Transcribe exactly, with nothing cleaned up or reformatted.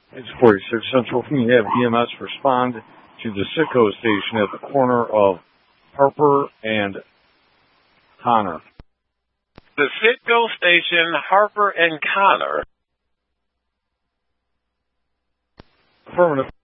It's forty-six Central. Can you have E M S respond to the Citgo station at the corner of Harper and Connor? The Citgo station, Harper and Connor. Affirmative.